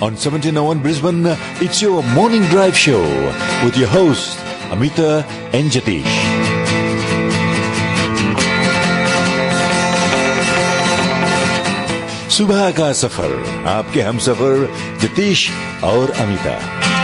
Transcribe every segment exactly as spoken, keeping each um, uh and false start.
On seventeen oh one Brisbane, it's your morning drive show with your hosts, Amita and Jatish. सुबह का सफर आपके हम सफर जतीश और अमिता।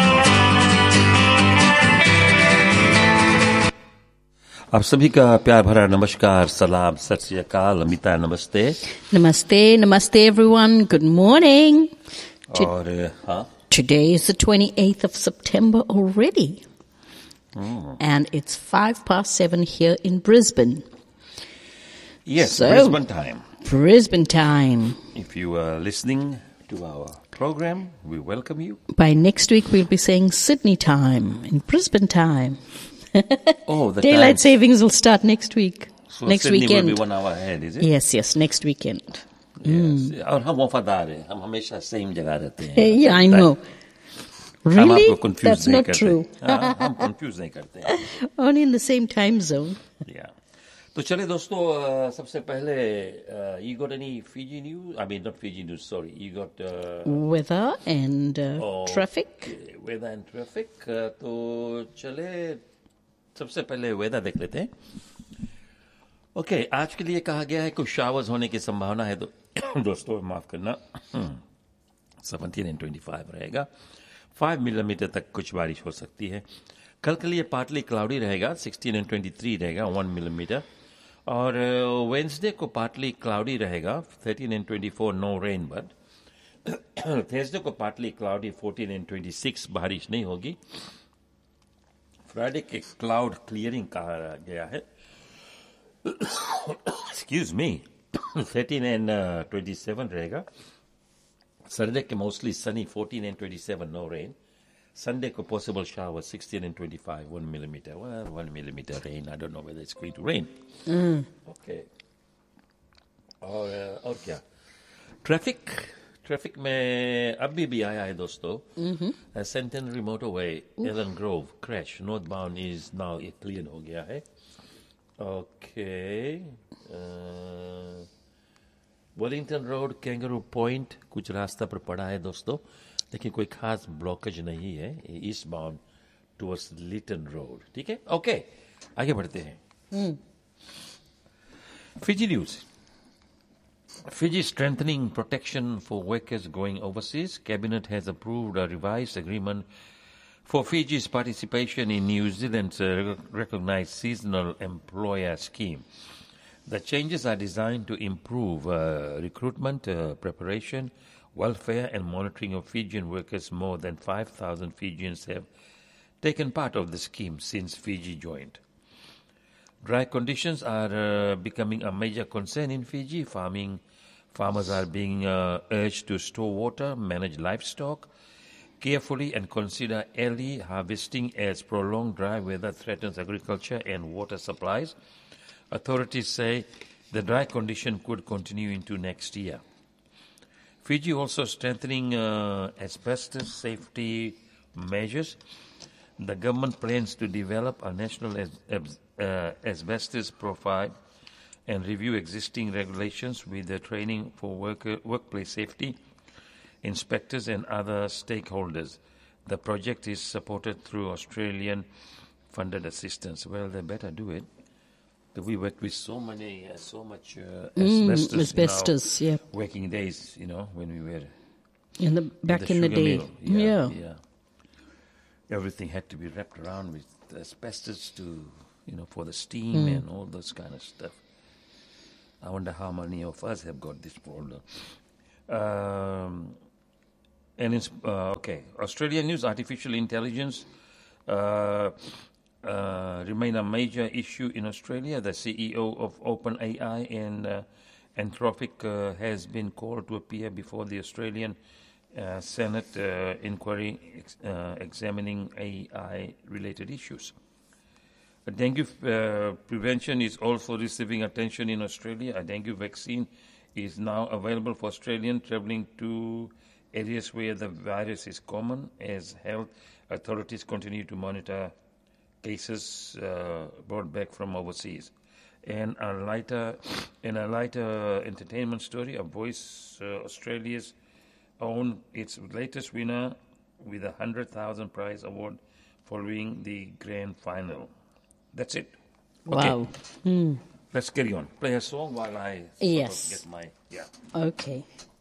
आप सभी का प्यार भरा नमस्कार, सलाम, सत श्री अकाल। अमिता नमस्ते। नमस्ते, नमस्ते everyone. Good morning. और हाँ, Today is the twenty-eighth of September already. Hmm. And it's five past seven here in Brisbane. yes, So- Brisbane time. Brisbane time. If you are listening to our program, we welcome you. By next week we'll be saying Sydney time and Brisbane time. Oh, the Daylight time. savings will start next week. So next Sydney weekend. will be one hour ahead, is it? Yes, yes, next weekend. Yes. और हम वफादार हैं, हम हमेशा same जगह रहते हैं। Hey, yeah, I know. हम Really? आपको confuse That's नहीं not करते। true. हाँ, हम confuse नहीं करते हैं। Only in the same time zone. Yeah. तो चले दोस्तों, uh, सबसे पहले uh, you got any Fiji news? I mean, not Fiji news, sorry. You got uh, Weather and uh, oh, traffic. weather and traffic. Uh, तो चले सबसे पहले weather देख लेते हैं। ओके okay, आज के लिए कहा गया है कुछ शावर्स होने की संभावना है। तो दोस्तों माफ करना, सेवनटीन एंड ट्वेंटी फाइव रहेगा। फाइव मिलीमीटर तक कुछ बारिश हो सकती है। कल के लिए पार्टली क्लाउडी रहेगा, सिक्सटीन एंड ट्वेंटी थ्री रहेगा, वन मिलीमीटर। और वेंसडे को पार्टली क्लाउडी रहेगा, thirteen and twenty four, no rain. But Thursday को partly cloudy, fourteen and twenty six, बारिश नहीं होगी। फ्राइडे के क्लाउड क्लियरिंग कहा गया है, excuse me, thirteen and twenty seven रहेगा। सैटरडे के mostly Sunny, fourteen and twenty seven, no rain. Sunday को possible shower, sixteen and twenty five, one millimetre, one millimetre rain. I don't know whether it's going to rain. Okay, और uh, और क्या traffic traffic में अभी भी आया है दोस्तों। Centenary motorway, Elon Grove crash, north bound is now ये क्लियर हो गया है। Okay, Wellington road, kangaroo point, कुछ रास्ता पर पड़ा है दोस्तों, लेकिन कोई खास ब्लॉकेज नहीं है। East bound towards Liton road, ठीक है। ओके, आगे बढ़ते हैं। Fiji news. Fiji strengthening protection for workers going overseas. Cabinet has approved a revised agreement for Fiji's participation in New Zealand's uh, recognized seasonal employer scheme. The changes are designed to improve uh, recruitment, uh, preparation, welfare and monitoring of Fijian workers. More than five thousand Fijians have taken part of the scheme since Fiji joined. Dry conditions are uh, becoming a major concern in Fiji. Farming farmers are being uh, urged to store water, manage livestock carefully, and consider early harvesting as prolonged dry weather threatens agriculture and water supplies. Authorities say the dry condition could continue into next year. Fiji also strengthening uh, asbestos safety measures. The government plans to develop a national as, as, uh, asbestos profile and review existing regulations with the training for worker, workplace safety, inspectors and other stakeholders. The project is supported through Australian funded assistance. Well, they better do it. We worked with so many, uh, so much uh, asbestos, Mm, asbestos, in our yeah. working days, you know, when we were In the back in the, sugar day. mill. Yeah, yeah. yeah. Everything had to be wrapped around with asbestos to, you know, for the steam and all those kind of stuff. I wonder how many of us have got this problem. Um, and it's, uh, okay, Australian news, artificial intelligence uh, uh, remain a major issue in Australia. The C E O of OpenAI and uh, Anthropic uh, has been called to appear before the Australian uh, Senate uh, inquiry ex- uh, examining A I-related issues. Dengue uh, prevention is also receiving attention in Australia. A dengue vaccine is now available for Australians travelling to areas where the virus is common, as health authorities continue to monitor cases uh, brought back from overseas. And a lighter, in a lighter entertainment story, a Voice uh, Australia's owned its latest winner with a one hundred thousand prize award following the grand final. That's it. Okay. Wow. Hmm. Let's carry on. Play a song while I sort Yes. of get my... Yeah. Okay.